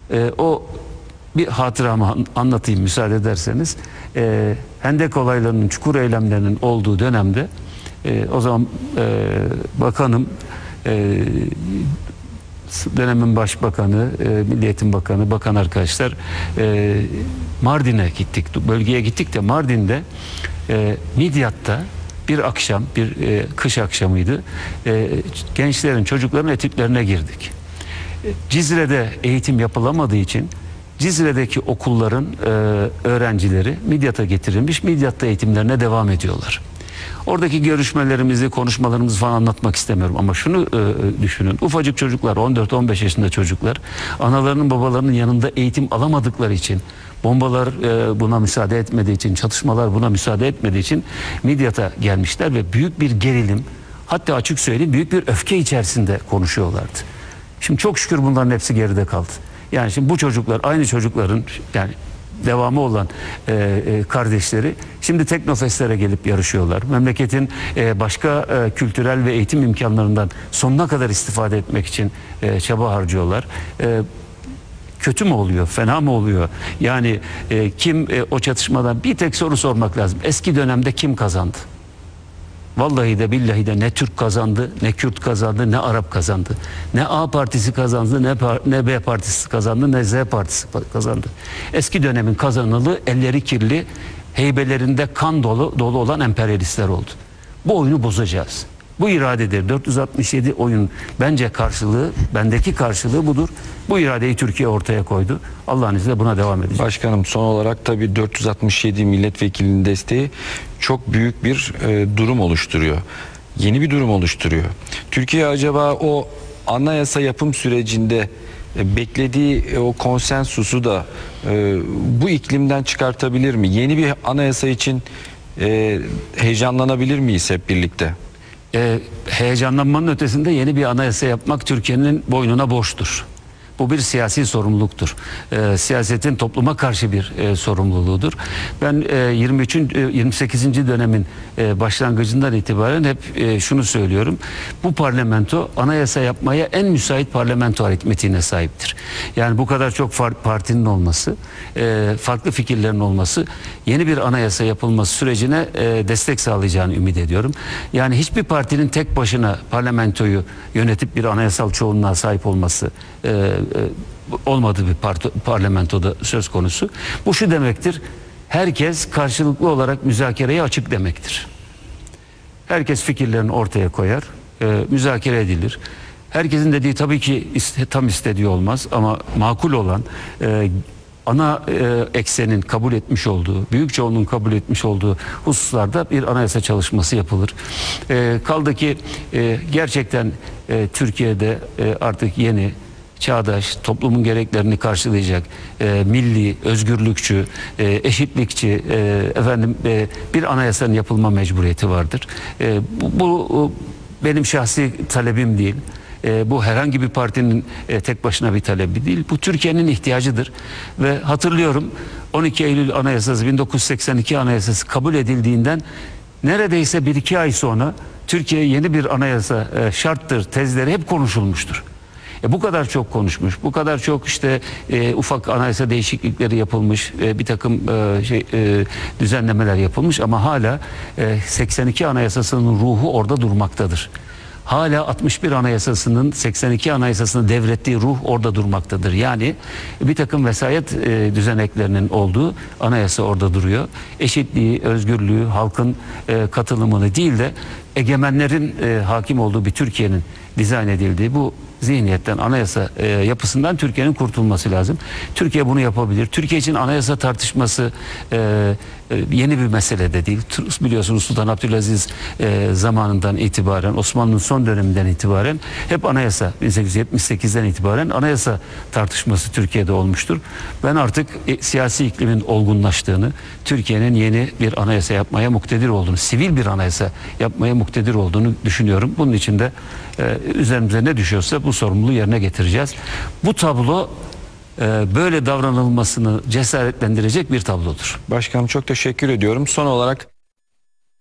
O bir hatıramı anlatayım müsaade ederseniz. Hendek olaylarının, çukur eylemlerinin olduğu dönemde o zaman bakanım, dönemin başbakanı, Milli Eğitim Bakanı, bakan arkadaşlar Mardin'e gittik. Bölgeye gittik de Mardin'de Midyat'ta bir akşam, bir kış akşamıydı. Gençlerin, çocukların etütlerine girdik. Cizre'de eğitim yapılamadığı için Cizre'deki okulların öğrencileri Midyat'a getirilmiş, Midyat'ta eğitimlerine devam ediyorlar. Oradaki görüşmelerimizi, konuşmalarımızı falan anlatmak istemiyorum ama şunu düşünün. Ufacık çocuklar, 14-15 yaşında çocuklar, analarının babalarının yanında eğitim alamadıkları için, bombalar buna müsaade etmediği için, çatışmalar buna müsaade etmediği için Midyat'a gelmişler ve büyük bir gerilim, hatta açık söyleyeyim büyük bir öfke içerisinde konuşuyorlardı. Şimdi çok şükür bunların hepsi geride kaldı. Yani şimdi bu çocuklar, aynı çocukların yani devamı olan kardeşleri şimdi Teknofest'lere gelip yarışıyorlar. Memleketin başka kültürel ve eğitim imkanlarından sonuna kadar istifade etmek için çaba harcıyorlar. Kötü mü oluyor, fena mı oluyor? Yani kim o çatışmadan, bir tek soru sormak lazım. Eski dönemde kim kazandı? Vallahi de billahi de ne Türk kazandı, ne Kürt kazandı, ne Arap kazandı. Ne A partisi kazandı, ne B partisi kazandı, ne Z partisi kazandı. Eski dönemin kazanılı, elleri kirli, heybelerinde kan dolu olan emperyalistler oldu. Bu oyunu bozacağız. Bu iradedir. 467 oyun bence karşılığı, bendeki karşılığı budur. Bu iradeyi Türkiye ortaya koydu. Allah'ın izniyle buna devam edeceğiz. Başkanım, son olarak tabii 467 milletvekilinin desteği çok büyük bir durum oluşturuyor. Yeni bir durum oluşturuyor. Türkiye acaba o anayasa yapım sürecinde beklediği o konsensusu da bu iklimden çıkartabilir mi? Yeni bir anayasa için heyecanlanabilir miyiz hep birlikte? Heyecanlanmanın ötesinde yeni bir anayasa yapmak Türkiye'nin boynuna borçtur. Bu bir siyasi sorumluluktur. Siyasetin topluma karşı bir sorumluluğudur. Ben 28. dönemin başlangıcından itibaren hep şunu söylüyorum. Bu parlamento anayasa yapmaya en müsait parlamento aritmetiğine sahiptir. Yani bu kadar çok partinin olması, farklı fikirlerin olması yeni bir anayasa yapılması sürecine destek sağlayacağını ümit ediyorum. Yani hiçbir partinin tek başına parlamentoyu yönetip bir anayasal çoğunluğa sahip olması olmadığı bir parlamentoda söz konusu. Bu şu demektir: herkes karşılıklı olarak müzakereye açık demektir. Herkes fikirlerini ortaya koyar, müzakere edilir. Herkesin dediği tabii ki tam istediği olmaz ama makul olan, ana eksenin kabul etmiş olduğu, büyük çoğunluğun kabul etmiş olduğu hususlarda bir anayasa çalışması yapılır. Kaldı ki gerçekten Türkiye'de artık yeni, çağdaş, toplumun gereklerini karşılayacak, milli, özgürlükçü, eşitlikçi bir anayasanın yapılma mecburiyeti vardır. Bu benim şahsi talebim değil. Bu herhangi bir partinin tek başına bir talebi değil. Bu Türkiye'nin ihtiyacıdır. Ve hatırlıyorum 12 Eylül Anayasası, 1982 Anayasası kabul edildiğinden neredeyse 1-2 ay sonra Türkiye yeni bir anayasa şarttır tezleri hep konuşulmuştur. Bu kadar çok konuşmuş, bu kadar çok işte ufak anayasa değişiklikleri yapılmış, bir takım düzenlemeler yapılmış ama hala 82 Anayasası'nın ruhu orada durmaktadır. Hala 61 Anayasası'nın 82 Anayasası'nın devrettiği ruh orada durmaktadır. Yani bir takım vesayet düzeneklerinin olduğu anayasa orada duruyor. Eşitliği, özgürlüğü, halkın katılımını değil de egemenlerin hakim olduğu bir Türkiye'nin dizayn edildiği bu zihniyetten, anayasa yapısından Türkiye'nin kurtulması lazım. Türkiye bunu yapabilir. Türkiye için anayasa tartışması yeni bir mesele de değil. Biliyorsunuz Sultan Abdülaziz zamanından itibaren, Osmanlı'nın son döneminden itibaren hep anayasa, 1878'den itibaren anayasa tartışması Türkiye'de olmuştur. Ben artık siyasi iklimin olgunlaştığını, Türkiye'nin yeni bir anayasa yapmaya muktedir olduğunu, sivil bir anayasa yapmaya muktedir olduğunu düşünüyorum. Bunun için de üzerimize ne düşüyorsa bu sorumluluğu yerine getireceğiz. Bu tablo böyle davranılmasını cesaretlendirecek bir tablodur. Başkanım, çok teşekkür ediyorum. Son olarak